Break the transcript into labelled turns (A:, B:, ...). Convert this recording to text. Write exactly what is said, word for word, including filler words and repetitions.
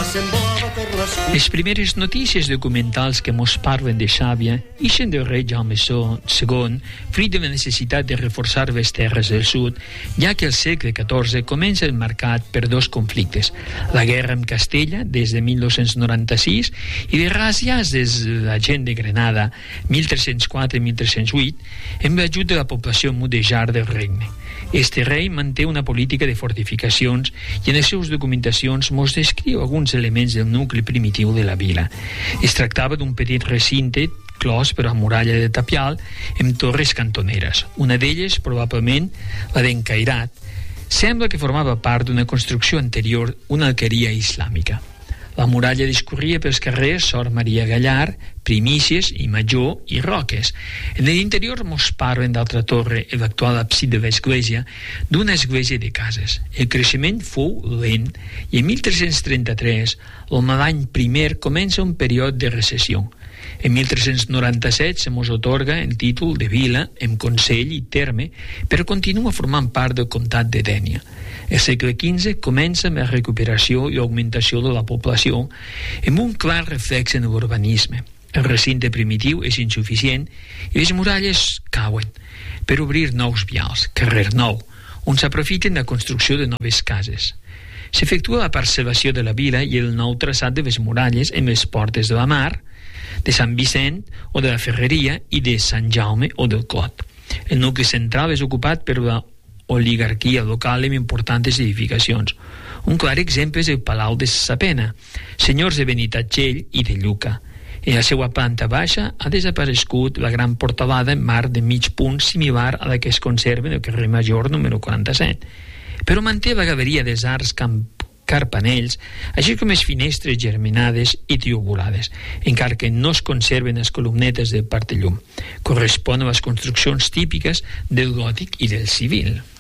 A: Les primeres notícies documentals que mos parlen de Xàbia ixen del rei Jaume segon, fruit de la necessitat de reforçar les terres del sud, ja que el segle catorze comença marcat per dos conflictes: la guerra amb Castella des de mil dos-cents noranta-sis i les ràsies des de la gent de Grenada mil tres-cents quatre a mil tres-cents vuit amb l'ajut de la població mudèjar del regne. Este rei manté una política de fortificacions i en les seves documentacions mos descriu alguns elements del nucli primitiu de la vila. Es tractava d'un petit recinte clos per a muralla de tapial amb torres cantoneres. Una d'elles, probablement la d'Encairat, sembla que formava part d'una construcció anterior, una alqueria islàmica. La muralla discorria pels carrers Sor Maria Gallar, Primícies i Major i Roques. En l'interior mos parlen d'altra torre i l'actual absis de l'església, d'una església de cases. El creixement fou lent i en mil tres-cents trenta-tres, l'any primer, comença un període de recessió. En mil tres-cents noranta-set se mos atorga el títol de vila amb consell i terme, però continua formant part del comtat de Dénia. El segle quinze comença amb la recuperació i augmentació de la població amb un clar reflex en l'urbanisme. El recinte primitiu és insuficient i les muralles cauen per obrir nous vials, carrer nou, on s'aprofiten la construcció de noves cases. S'efectua la parcel·lació de la vila i el nou traçat de les muralles amb les portes de la mar, de Sant Vicent o de la Ferreria i de Sant Jaume o del Clot. El nucli central és ocupat per la oligarquia local amb importants edificacions. Un clar exemple és el Palau de Sapena, senyors de Benitatxell i de Lluca. En la seva planta baixa ha desaparegut la gran portalada en marc de mig punt similar a la que es conserva en el carrer Major número quaranta-set, però manté la galeria dels arcs carpanells, així com les finestres germinades i triobulades, encara que no es conserven les columnetes del partellum. Correspon a les construccions típiques del gòtic i del civil.